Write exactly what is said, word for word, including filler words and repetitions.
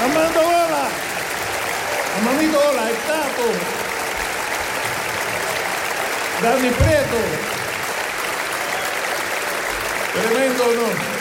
Armando Ola, Armandito Ola è stato Danny Prieto, tremendo onore.